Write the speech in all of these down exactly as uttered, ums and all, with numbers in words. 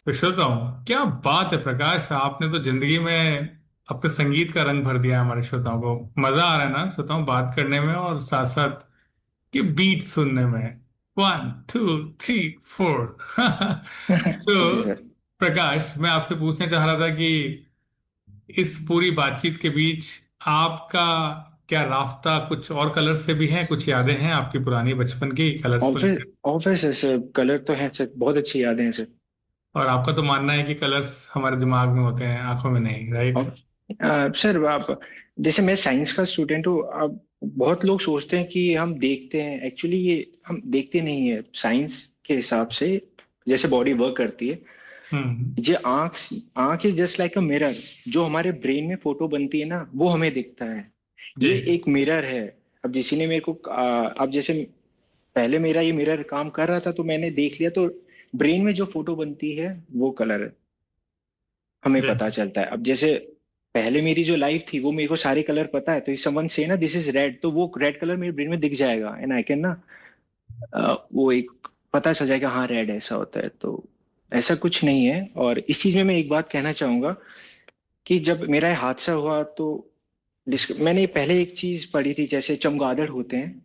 तो सोचता हूँ क्या बात है प्रकाश, आपने तो जिंदगी में अपने संगीत का रंग भर दिया है हमारे श्रोताओं को। मजा आ रहा है ना श्रोताओं बात करने में और साथ साथ कि बीट सुनने में। One two three four G तो सर। प्रकाश, मैं आपसे पूछना चाह रहा था कि इस पूरी बातचीत के बीच आपका क्या रास्ता कुछ और कलर से भी है? कुछ यादें हैं आपकी पुरानी बचपन की कलर्स को ऑब्वियस लेकर? ऑब्वियस है सर, कलर तो है सर, बहुत अच्छी यादें हैं सर। और आपका तो मानना है कि कलर्स हमारे दिमाग में होते हैं, आंखों में नहीं, राइट? और अ, सर आप, जैसे मैं साइंस का स्टूडेंट हूँ। अब बहुत लोग सोचते हैं कि हम देखते हैं, एक्चुअली ये हम देखते नहीं है साइंस के हिसाब से। जैसे बॉडी वर्क करती है, हम्म। ये आंख आंख is just like a mirror. जो हमारे ब्रेन में फोटो बनती है ना, वो हमें दिखता है। जी। ये एक मिरर है। अब किसी ने मेरे को आ, अब जैसे पहले मेरा ये मिरर काम कर रहा था तो मैंने देख लिया, तो ब्रेन में जो फोटो बनती है वो कलर हमें जी। पता चलता है। अब जैसे पहले मेरी जो लाइफ थी वो मेरे को सारे कलर पता है, तो समवन से ना दिस इज रेड, तो वो रेड कलर मेरे ब्रेन में दिख जाएगा एंड आई कैन ना अ, वो एक पता चल जाएगा, हाँ रेड ऐसा होता है। तो ऐसा कुछ नहीं है। और इस चीज में मैं एक बात कहना चाहूंगा कि जब मेरा ये हादसा हुआ तो डिस्क- मैंने पहले एक चीज पढ़ी थी, जैसे चमगादड़ होते हैं,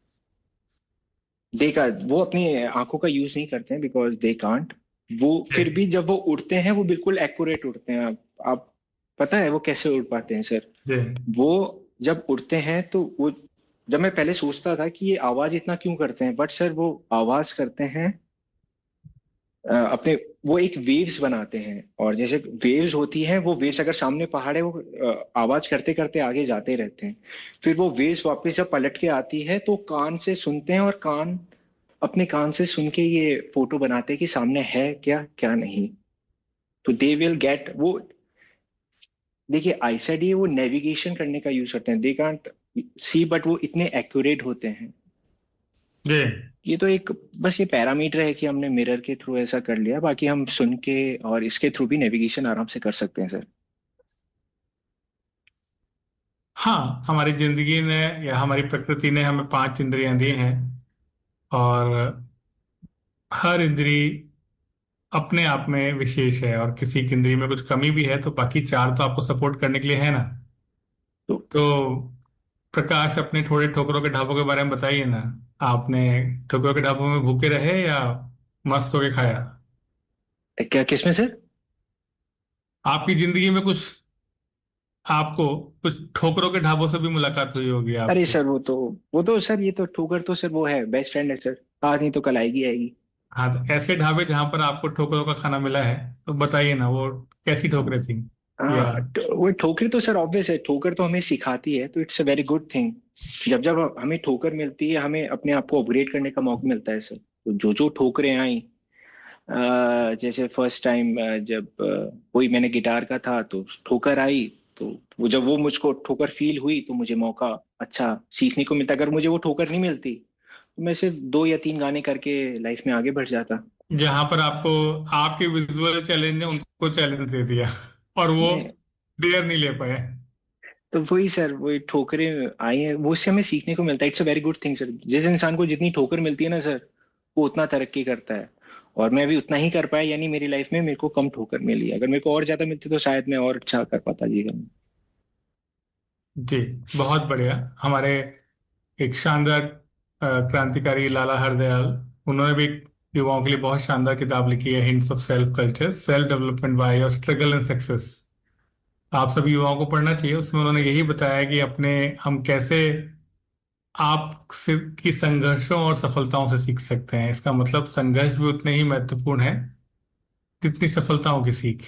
देखा वो अपनी आंखों का यूज नहीं करते हैं बिकॉज दे कांट। वो जी। फिर भी जब वो उड़ते हैं वो बिल्कुल एक्यूरेट उड़ते हैं। आप, आप पता है वो कैसे उड़ पाते हैं सर? जी। वो जब उड़ते हैं तो वो, जब मैं पहले सोचता था कि ये आवाज इतना क्यों करते हैं, बट सर वो आवाज करते हैं अ, अपने, वो एक वेव्स बनाते हैं। और जैसे वेव्स होती हैं, वो वेव्स अगर सामने पहाड़ है, वो अ, आवाज करते करते आगे जाते रहते हैं। फिर वो वेव्स वापस जब पलट के आती है तो कान से सुनते हैं, और कान अपने कान से सुन के ये फोटो बनाते हैं कि सामने है क्या क्या नहीं। तो दे विल गेट वो, देखिए आईसाइड ये वो नेविगेशन करने का यूज करते हैं। दे कांट सी बट वो इतने एक्यूरेट होते हैं। जी। ये तो एक, बस ये पैरामीटर है कि हमने मिरर के थ्रू ऐसा कर लिया, बाकी हम सुन के और इसके थ्रू भी नेविगेशन आराम से कर सकते हैं सर। हाँ, हमारी जिंदगी ने या हमारी प्रकृति ने हमें पांच इंद्रियां दी हैं, और हर इंद्री अपने आप में विशेष है, और किसी की इंद्री में कुछ कमी भी है तो बाकी चार तो आपको सपोर्ट करने के लिए है ना। तो तो प्रकाश, अपने थोड़े ठोकरों के ढाबों के बारे में बताइए ना। आपने ठोकरों के ढाबों में भूखे रहे या मस्त होके खाया? क्या, किसमें सर? आपकी जिंदगी में कुछ, आपको कुछ ठोकरों के ढाबों से भी मुलाकात हुई होगी अरे आपसे। सर वो तो, वो तो सर, ये तो ठोकर तो सर वो है, बेस्ट फ्रेंड है सर। आज नहीं तो कल आएगी आएगी। हाँ, तो ऐसे ढाबे जहां पर आपको ठोकरों का खाना मिला है तो बताइए ना, वो कैसी ठोकरें थी? या हाँ, तो वो ठोकर तो सर ऑब्वियस है, ठोकर तो हमें सिखाती है, तो it's a very good thing. जब जब हमें ठोकर मिलती है, हमें अपने आप को अपग्रेड करने का मौका मिलता है सर। तो जो जो ठोकरें आई, अ, जैसे फर्स्ट टाइम जब अ, कोई मैंने गिटार का था तो ठोकर आई, तो वो जब वो मुझको ठोकर फील हुई तो मुझे मौका अच्छा सीखने को मिलता। अगर मुझे वो ठोकर नहीं मिलती तो मैं सिर्फ दो या तीन गाने करके लाइफ में आगे बढ़ जाता। जहां पर आपको आपके विजुअल चैलेंज ने उनको चैलेंज दे दिया और वो मैं डेयर नहीं ले पाए। तो वही सर, वही ठोकरें आई हैं, वो उससे हमें सीखने को मिलता है। It's a very good thing sir. जिस इंसान को जितनी ठोकर मिलती है ना सर, वो उतना तरक्की करता है। और मैं भी उतना ही कर पाया, यानी मेरी लाइफ में मेरे को कम ठोकर मिली। अगर मेरे को और ज्यादा मिलती तो शायद मैं और अच्छा कर पाता जीवन में। जी। बहुत बढ़िया। हमारे एक शानदार अ, क्रांतिकारी लाला हरदयाल, उन्होंने भी युवाओं के लिए बहुत शानदार किताब लिखी है, hints of self culture, self development by your struggle and success. आप सभी युवाओं को पढ़ना चाहिए। उसमें उन्होंने यही बताया कि अपने हम कैसे आप से की संघर्षों और सफलताओं से सीख सकते हैं। इसका मतलब संघर्ष भी उतने ही महत्वपूर्ण है जितनी सफलताओं की सीख।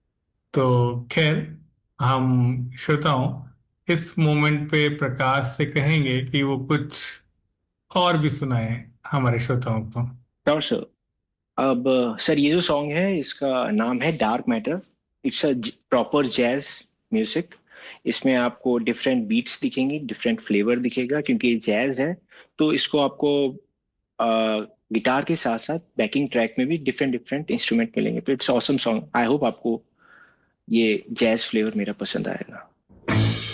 तो खैर, हम श्रोताओं इस मोमेंट पे प्रकाश से कहेंगे कि वो कुछ और भी सुनाए हमारे श्रोताओं को। Sure sir. अब सर ये जो सॉन्ग है इसका नाम है dark matter. It's a proper jazz music. इसमें आपको डिफरेंट बीट्स दिखेंगी, डिफरेंट फ्लेवर दिखेगा, क्योंकि ये जैज है। तो इसको आपको गिटार के साथ साथ बैकिंग ट्रैक में भी डिफरेंट डिफरेंट इंस्ट्रूमेंट मिलेंगे। तो it's awesome song. I hope आपको ये जैज फ्लेवर मेरा पसंद आएगा।